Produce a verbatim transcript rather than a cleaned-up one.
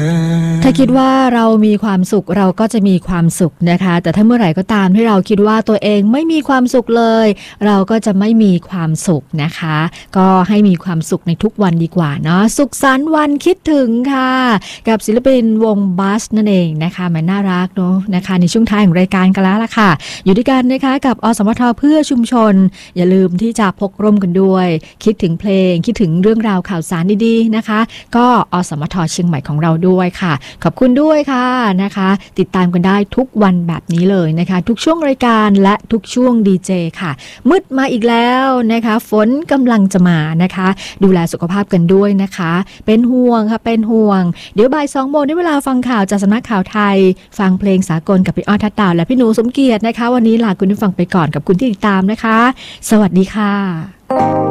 ถ้าคิดว่าเรามีความสุขเราก็จะมีความสุขนะคะแต่ถ้าเมื่อไหร่ก็ตามที่เราคิดว่าตัวเองไม่มีความสุขเลยเราก็จะไม่มีความสุขนะคะก็ให้มีความสุขในทุกวันดีกว่าเนาะสุขสันต์วันคิดถึงค่ะกับศิลปินวงบัสนั่นเองนะคะมันน่ารักเนาะนะคะในช่วงท้ายของรายการกันแล้วล่ะค่ะอยู่ด้วยกันนะคะกับอสมทเพื่อชุมชนอย่าลืมที่จะพกร่มกันด้วยคิดถึงเพลงคิดถึงเรื่องราวข่าวสารดีๆนะคะก็อสมทเชียงใหม่ของเราด้วยค่ะขอบคุณด้วยค่ะนะคะติดตามกันได้ทุกวันแบบนี้เลยนะคะทุกช่วงรายการและทุกช่วงดีเจค่ะมืดมาอีกแล้วนะคะฝนกำลังจะมานะคะดูแลสุขภาพกันด้วยนะคะเป็นห่วงค่ะเป็นห่วงเดี๋ยวบ่ายสองโมงในเวลาฟังข่าวจากสำนักข่าวไทยฟังเพลงสากลกับพี่อ้อทัดดาวและพี่หนูสมเกียรตินะคะวันนี้ลาคุณผู้ฟังไปก่อนกับคุณที่ติดตามนะคะสวัสดีค่ะ